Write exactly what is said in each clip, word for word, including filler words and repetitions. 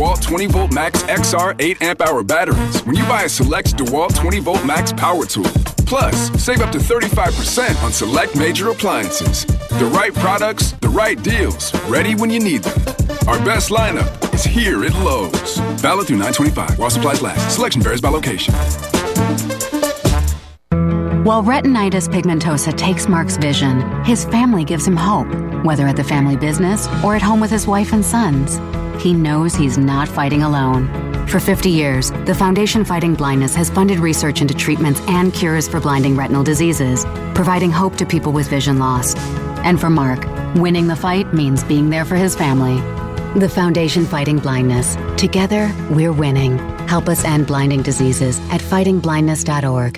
DeWalt twenty volt Max X R eight amp hour batteries when you buy a select DeWalt twenty volt Max power tool. Plus, save up to thirty-five percent on select major appliances. The right products, the right deals, ready when you need them. Our best lineup is here at Lowe's. Valid through nine twenty-five while supplies last. Selection varies by location. While retinitis pigmentosa takes Mark's vision, his family gives him hope, whether at the family business or at home with his wife and sons. He knows he's not fighting alone. For fifty years, the Foundation Fighting Blindness has funded research into treatments and cures for blinding retinal diseases, providing hope to people with vision loss. And for Mark, winning the fight means being there for his family. The Foundation Fighting Blindness. Together, we're winning. Help us end blinding diseases at fighting blindness dot org.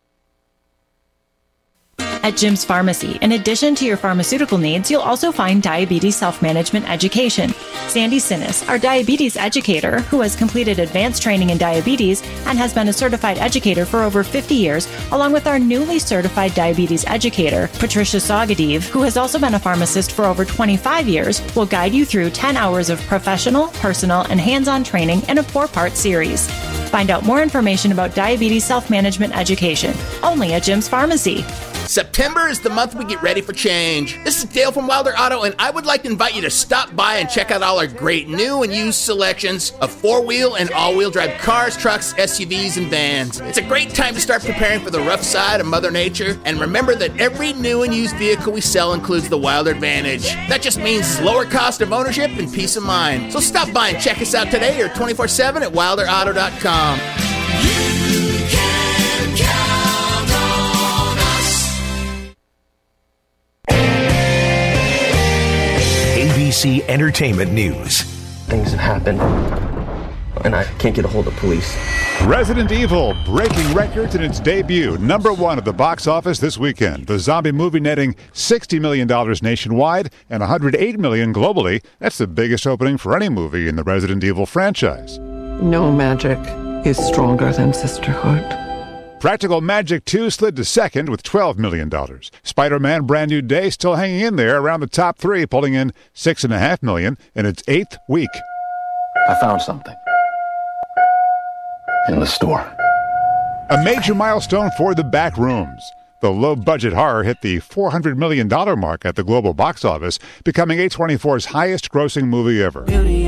At Jim's Pharmacy, in addition to your pharmaceutical needs, you'll also find diabetes self-management education. Sandy Sinnis, our diabetes educator, who has completed advanced training in diabetes and has been a certified educator for over fifty years, along with our newly certified diabetes educator, Patricia Sagadiv, who has also been a pharmacist for over twenty-five years, will guide you through ten hours of professional, personal, and hands-on training in a four-part series. Find out more information about diabetes self-management education, only at Jim's Pharmacy. September is the month we get ready for change. This is Dale from Wilder Auto, and I would like to invite you to stop by and check out all our great new and used selections of four-wheel and all-wheel drive cars, trucks, S U Vs, and vans. It's a great time to start preparing for the rough side of Mother Nature, and remember that every new and used vehicle we sell includes the Wilder Advantage. That just means lower cost of ownership and peace of mind. So stop by and check us out today or twenty-four seven at wilder auto dot com. A B C Entertainment News. Things have happened, and I can't get a hold of police. Resident Evil breaking records in its debut. Number one at the box office this weekend. The zombie movie netting sixty million dollars nationwide and one hundred eight million dollars globally. That's the biggest opening for any movie in the Resident Evil franchise. No magic is stronger than sisterhood. Practical Magic two slid to second with twelve million dollars. Spider-Man Brand New Day still hanging in there around the top three, pulling in six point five million dollars in its eighth week. I found something in the store. A major milestone for The Backrooms. The low-budget horror hit the four hundred million dollars mark at the global box office, becoming A twenty-four's highest-grossing movie ever.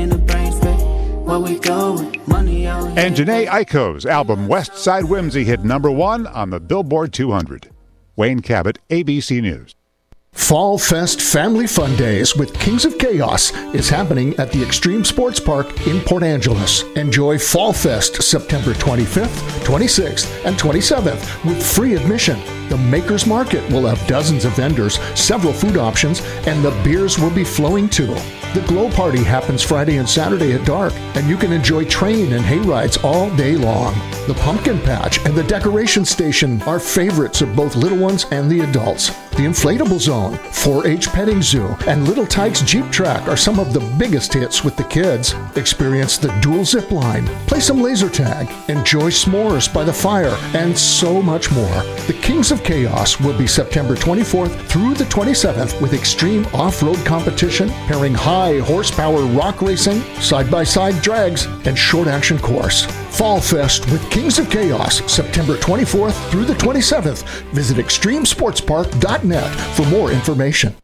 And Jhené Aiko's album West Side Whimsy hit number one on the Billboard two hundred. Wayne Cabot, A B C News. Fall Fest Family Fun Days with Kings of Chaos is happening at the Extreme Sports Park in Port Angeles. Enjoy Fall Fest September twenty-fifth, twenty-sixth, and twenty-seventh with free admission. The Maker's Market will have dozens of vendors, several food options, and the beers will be flowing too. The Glow Party happens Friday and Saturday at dark, and you can enjoy train and hay rides all day long. The Pumpkin Patch and the Decoration Station are favorites of both little ones and the adults. The Inflatable Zone, four H Petting Zoo, and Little Tykes Jeep Track are some of the biggest hits with the kids. Experience the dual zip line, play some laser tag, enjoy s'mores by the fire, and so much more. The Kings of Chaos will be September twenty-fourth through the twenty-seventh with extreme off-road competition, pairing high horsepower rock racing, side-by-side drags, and short-action course. Fall Fest with Kings of Chaos, September twenty-fourth through the twenty-seventh. Visit extreme sports park dot net for more information.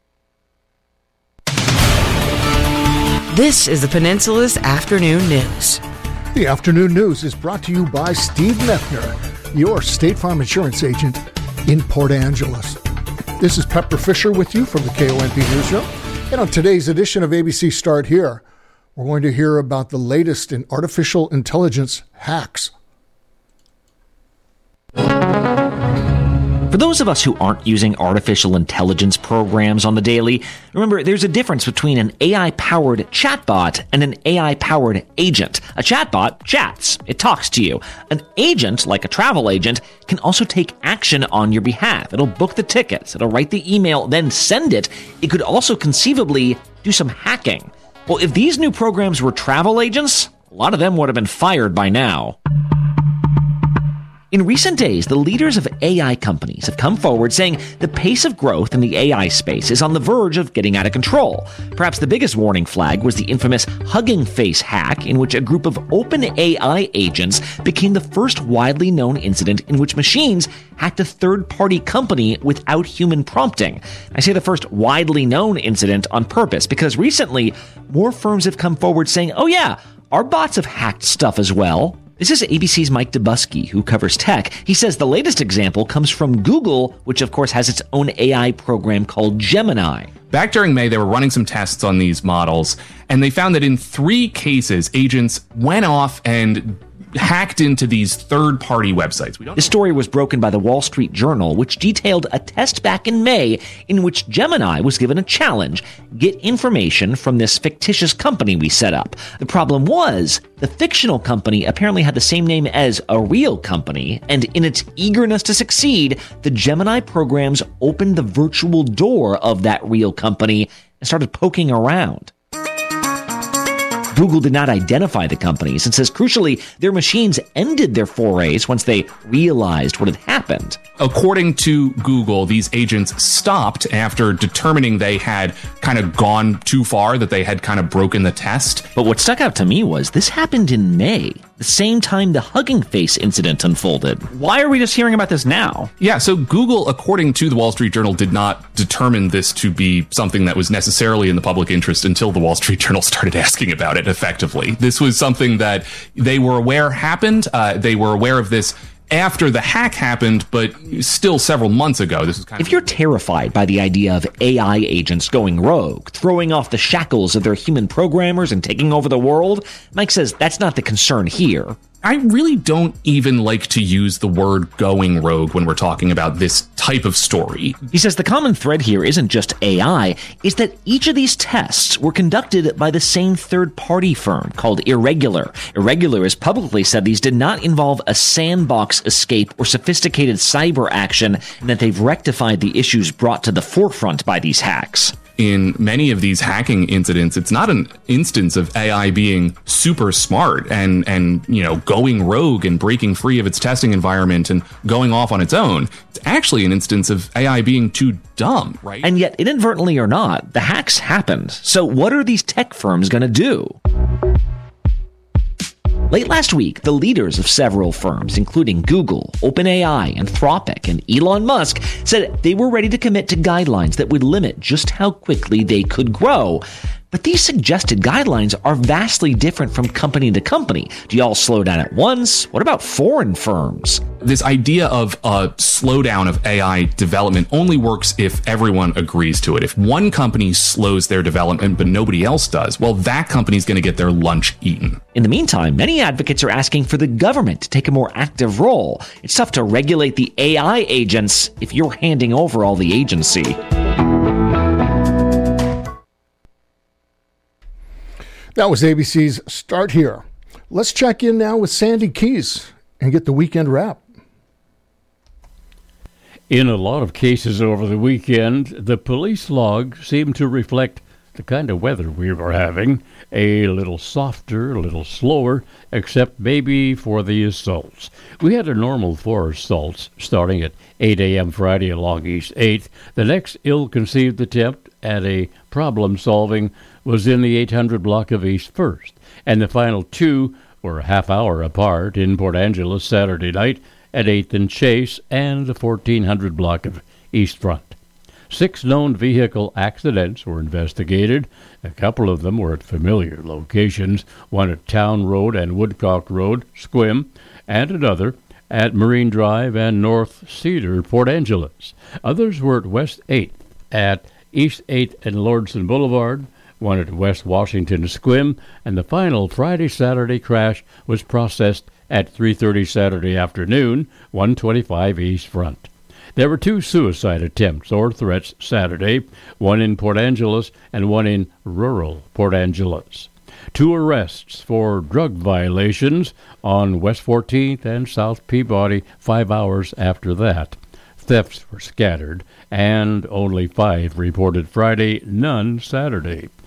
This is the Peninsula's Afternoon News. The Afternoon News is brought to you by Steve Methner, your State Farm insurance agent in Port Angeles. This is Pepper Fisher with you from the K O N P Newsroom. And on today's edition of A B C Start Here, we're going to hear about the latest in artificial intelligence hacks. For those of us who aren't using artificial intelligence programs on the daily, remember there's a difference between an A I-powered chatbot and an A I-powered agent. A chatbot chats. It talks to you. An agent, like a travel agent, can also take action on your behalf. It'll book the tickets. It'll write the email, then send it. It could also conceivably do some hacking. Well, if these new programs were travel agents, a lot of them would have been fired by now. In recent days, the leaders of A I companies have come forward saying the pace of growth in the A I space is on the verge of getting out of control. Perhaps the biggest warning flag was the infamous Hugging Face hack, in which a group of OpenAI agents became the first widely known incident in which machines hacked a third-party company without human prompting. I say the first widely known incident on purpose because recently, more firms have come forward saying, oh yeah, our bots have hacked stuff as well. This is A B C's Mike Dubusky, who covers tech. He says the latest example comes from Google, which of course has its own A I program called Gemini. Back during May, they were running some tests on these models, and they found that in three cases, agents went off and hacked into these third-party websites. We don't the story was broken by the Wall Street Journal, which detailed a test back in May in which Gemini was given a challenge: get information from this fictitious company we set up. The problem was, the fictional company apparently had the same name as a real company, and in its eagerness to succeed, the Gemini programs opened the virtual door of that real company and started poking around. Google did not identify the companies and says, crucially, their machines ended their forays once they realized what had happened. According to Google, these agents stopped after determining they had kind of gone too far, that they had kind of broken the test. But what stuck out to me was this happened in May, the same time the Hugging Face incident unfolded. Why are we just hearing about this now? Yeah, so Google, according to the Wall Street Journal, did not determine this to be something that was necessarily in the public interest until the Wall Street Journal started asking about it effectively. This was something that they were aware happened. Uh, they were aware of this after the hack happened, but still several months ago. This is kind if of you're terrified by the idea of A I agents going rogue, throwing off the shackles of their human programmers and taking over the world, Mike says that's not the concern here. I really don't even like to use the word going rogue when we're talking about this type of story. He says the common thread here isn't just A I, it's that each of these tests were conducted by the same third-party firm called Irregular. Irregular has publicly said these did not involve a sandbox escape or sophisticated cyber action, and that they've rectified the issues brought to the forefront by these hacks. In many of these hacking incidents, it's not an instance of A I being super smart and, and, you know, going rogue and breaking free of its testing environment and going off on its own. It's actually an instance of A I being too dumb, right? And yet, inadvertently or not, the hacks happened. So what are these tech firms going to do? Late last week, the leaders of several firms, including Google, OpenAI, Anthropic, and Elon Musk, said they were ready to commit to guidelines that would limit just how quickly they could grow. But these suggested guidelines are vastly different from company to company. Do y'all slow down at once? What about foreign firms? This idea of a slowdown of A I development only works if everyone agrees to it. If one company slows their development but nobody else does, well, that company's going to get their lunch eaten. In the meantime, many advocates are asking for the government to take a more active role. It's tough to regulate the A I agents if you're handing over all the agency. That was A B C's Start Here. Let's check in now with Sandy Keys and get the weekend wrap. In a lot of cases over the weekend, the police log seemed to reflect the kind of weather we were having. A little softer, a little slower, except maybe for the assaults. We had a normal four assaults starting at eight a.m. Friday along East eighth. The next ill-conceived attempt at a problem-solving was in the eight hundred block of East First, and the final two were a half hour apart in Port Angeles Saturday night at eighth and Chase and the fourteen hundred block of East Front. Six known vehicle accidents were investigated. A couple of them were at familiar locations, one at Town Road and Woodcock Road, Sequim, and another at Marine Drive and North Cedar, Port Angeles. Others were at West eighth, at East eighth and Lordson Boulevard, one at West Washington Sequim, and the final Friday-Saturday crash was processed at three thirty Saturday afternoon, one twenty-five East Front. There were two suicide attempts or threats Saturday, one in Port Angeles and one in rural Port Angeles. Two arrests for drug violations on West fourteenth and South Peabody five hours after that. Thefts were scattered, and only five reported Friday, none Saturday.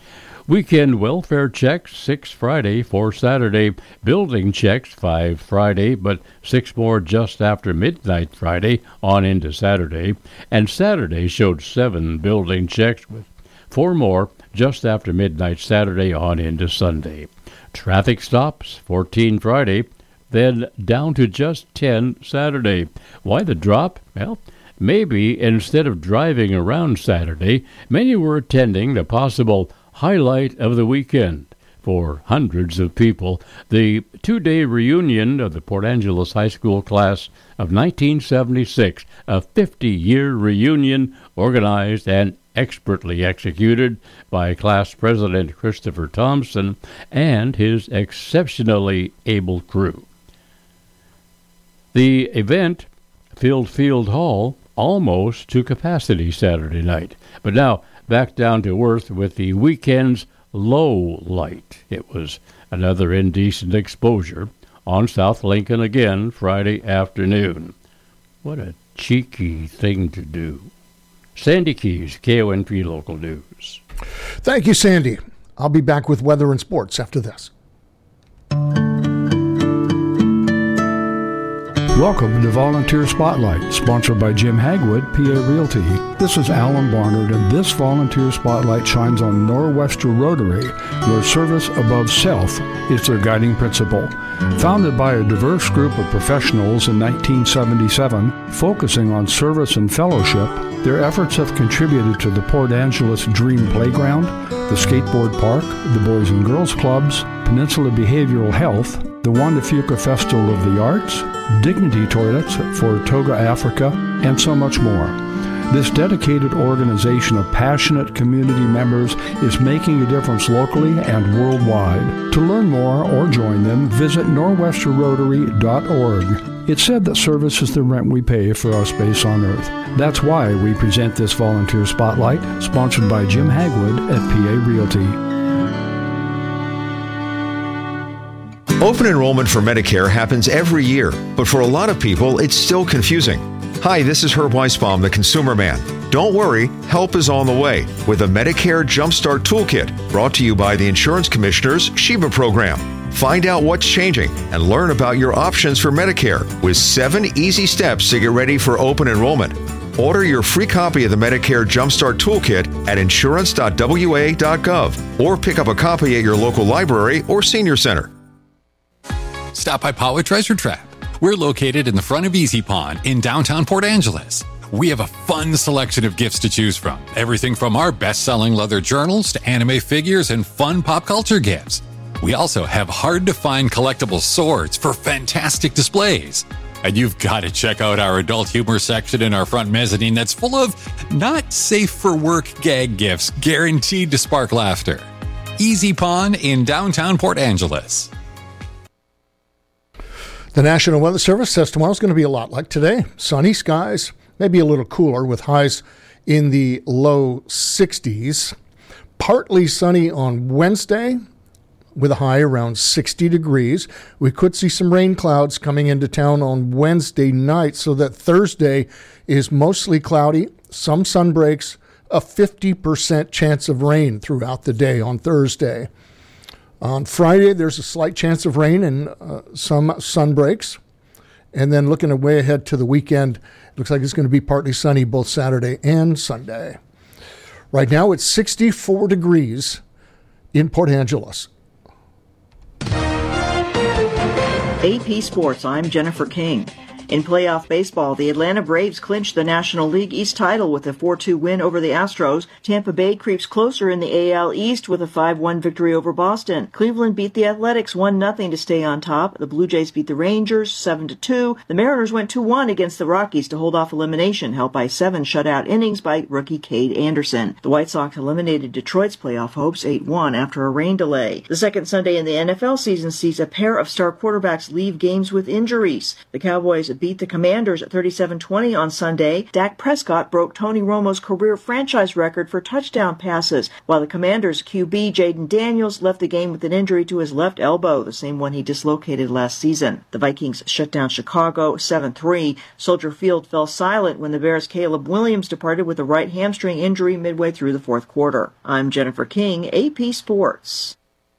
Weekend welfare checks, six Friday, four Saturday. Building checks, five Friday, but six more just after midnight Friday on into Saturday. And Saturday showed seven building checks with four more just after midnight Saturday on into Sunday. Traffic stops, fourteen Friday, then down to just ten Saturday. Why the drop? Well, maybe instead of driving around Saturday, many were attending the possible highlight of the weekend for hundreds of people, the two-day reunion of the Port Angeles High School class of nineteen seventy-six, a fifty-year reunion organized and expertly executed by class president Christopher Thompson and his exceptionally able crew. The event filled Field Hall almost to capacity Saturday night, but now back down to earth with the weekend's low light. It was another indecent exposure on South Lincoln again Friday afternoon. What a cheeky thing to do. Sandy Keys, K O N P Local News. Thank you, Sandy. I'll be back with weather and sports after this. Welcome to Volunteer Spotlight, sponsored by Jim Hagwood, P A Realty. This is Alan Barnard, and this Volunteer Spotlight shines on Nor'Wester Rotary, where service above self is their guiding principle. Founded by a diverse group of professionals in nineteen seventy-seven, focusing on service and fellowship, their efforts have contributed to the Port Angeles Dream Playground, the Skateboard Park, the Boys and Girls Clubs, Peninsula Behavioral Health, the Juan de Fuca Festival of the Arts, Dignity Toilets for Toga Africa, and so much more. This dedicated organization of passionate community members is making a difference locally and worldwide. To learn more or join them, visit nor'wester rotary dot org. It's said that service is the rent we pay for our space on Earth. That's why we present this Volunteer Spotlight, sponsored by Jim Hagwood at P A Realty. Open enrollment for Medicare happens every year, but for a lot of people, it's still confusing. Hi, this is Herb Weisbaum, the Consumer Man. Don't worry, help is on the way with a Medicare Jumpstart Toolkit brought to you by the Insurance Commissioner's Sheba program. Find out what's changing and learn about your options for Medicare with seven easy steps to get ready for open enrollment. Order your free copy of the Medicare Jumpstart Toolkit at insurance dot w a dot gov or pick up a copy at your local library or senior center. Stop by Pawa Treasure Trap. We're located in the front of Easy Pond in downtown Port Angeles. We have a fun selection of gifts to choose from. Everything from our best-selling leather journals to anime figures and fun pop culture gifts. We also have hard-to-find collectible swords for fantastic displays. And you've got to check out our adult humor section in our front mezzanine that's full of not safe for work gag gifts guaranteed to spark laughter. Easy Pond in downtown Port Angeles. The National Weather Service says tomorrow's going to be a lot like today. Sunny skies, maybe a little cooler with highs in the low sixties. Partly sunny on Wednesday with a high around sixty degrees. We could see some rain clouds coming into town on Wednesday night, so that Thursday is mostly cloudy, some sun breaks, a fifty percent chance of rain throughout the day on Thursday. On Friday, there's a slight chance of rain and uh, some sun breaks. And then looking way ahead to the weekend, it looks like it's going to be partly sunny both Saturday and Sunday. Right now, it's sixty-four degrees in Port Angeles. A P Sports, I'm Jennifer King. In playoff baseball, the Atlanta Braves clinched the National League East title with a four two win over the Astros. Tampa Bay creeps closer in the A L East with a five one victory over Boston. Cleveland beat the Athletics one nothing to stay on top. The Blue Jays beat the Rangers seven to two. The Mariners went two one against the Rockies to hold off elimination, helped by seven shutout innings by rookie Cade Anderson. The White Sox eliminated Detroit's playoff hopes eight one after a rain delay. The second Sunday in the N F L season sees a pair of star quarterbacks leave games with injuries. The Cowboys beat the Commanders at thirty-seven twenty on Sunday. Dak Prescott broke Tony Romo's career franchise record for touchdown passes, while the Commanders' Q B Jaden Daniels left the game with an injury to his left elbow, the same one he dislocated last season. The Vikings shut down Chicago seven three. Soldier Field fell silent when the Bears' Caleb Williams departed with a right hamstring injury midway through the fourth quarter. I'm Jennifer King, A P Sports.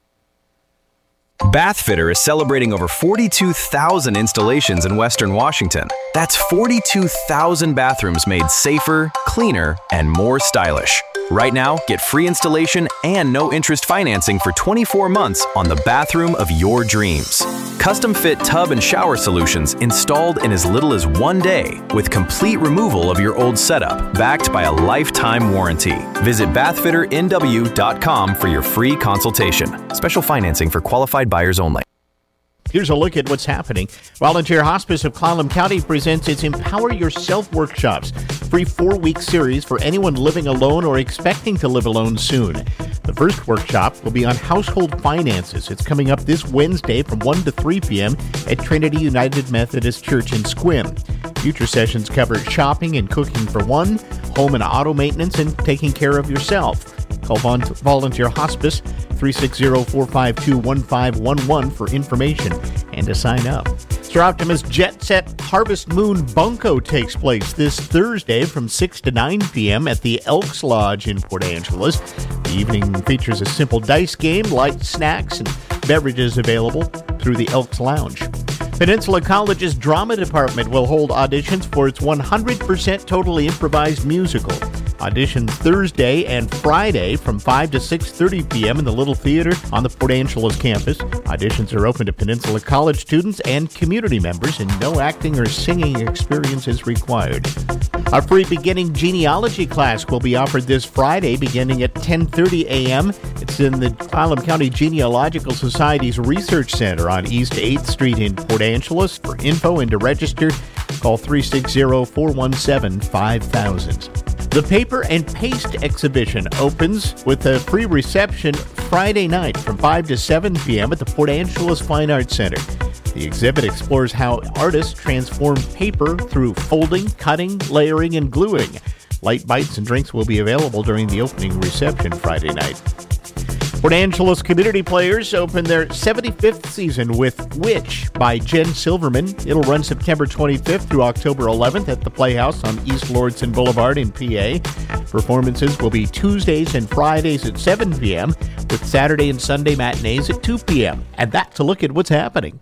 Bathfitter is celebrating over forty-two thousand installations in Western Washington. That's forty-two thousand bathrooms made safer, cleaner, and more stylish. Right now, get free installation and no-interest financing for twenty-four months on the bathroom of your dreams. Custom-fit tub and shower solutions installed in as little as one day with complete removal of your old setup, backed by a lifetime warranty. Visit bathfitter n w dot com for your free consultation. Special financing for qualified buyers only. Here's a look at what's happening. Volunteer Hospice of Clallam County presents its Empower Yourself workshops, free four-week series for anyone living alone or expecting to live alone soon. The first workshop will be on household finances. It's coming up this Wednesday from one to three p.m. at Trinity United Methodist Church in Sequim. Future sessions cover shopping and cooking for one, home and auto maintenance, and taking care of yourself. Call Volunteer Hospice three six zero, four five two, one five one one for information and to sign up. Sir Optimus Jet Set Harvest Moon Bunko takes place this Thursday from six to nine p.m. at the Elks Lodge in Port Angeles. The evening features a simple dice game, light snacks, and beverages available through the Elks Lounge. Peninsula College's drama department will hold auditions for its one hundred percent totally improvised musical. Auditions Thursday and Friday from five to six thirty p.m. in the Little Theater on the Port Angeles campus. Auditions are open to Peninsula College students and community members, and no acting or singing experience is required. Our free beginning genealogy class will be offered this Friday beginning at ten thirty a.m. It's in the Clallam County Genealogical Society's Research Center on East eighth Street in Port Angeles. For info and to register, call three six zero, four one seven, five thousand. The Paper and Paste exhibition opens with a free reception Friday night from five to seven p.m. at the Port Angeles Fine Arts Center. The exhibit explores how artists transform paper through folding, cutting, layering, and gluing. Light bites and drinks will be available during the opening reception Friday night. Port Angeles Community Players open their seventy-fifth season with Witch by Jen Silverman. It'll run September twenty-fifth through October eleventh at the Playhouse on East Lordson Boulevard in P A. Performances will be Tuesdays and Fridays at seven p.m. with Saturday and Sunday matinees at two p.m. And that's a look at what's happening.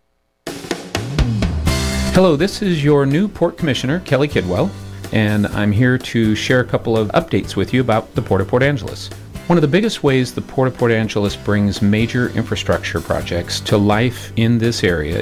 Hello, this is your new Port Commissioner, Kelly Kidwell, and I'm here to share a couple of updates with you about the Port of Port Angeles. One of the biggest ways the Port of Port Angeles brings major infrastructure projects to life in this area